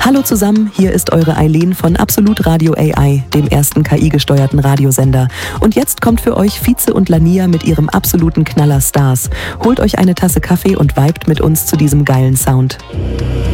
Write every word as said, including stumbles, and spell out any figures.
Hallo zusammen, hier ist eure Eileen von Absolut Radio A I, dem ersten K I-gesteuerten Radiosender. Und jetzt kommt für euch Fize und Lania mit ihrem absoluten Knaller Stars. Holt euch eine Tasse Kaffee und vibet mit uns zu diesem geilen Sound.